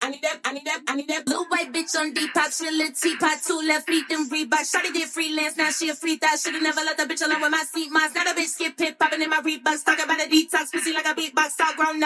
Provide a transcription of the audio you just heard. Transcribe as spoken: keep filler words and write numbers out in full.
I need that, I need that, I need that blue white bitch on Depop. She a little teapot, two left feet, them Reebok. Shawty did freelance, now she a free thought. Shoulda never let the bitch alone with my seat moss. Now the bitch skip pit, popping in my Reeboks. Talking about a detox, pussy like a beatbox, all grown up.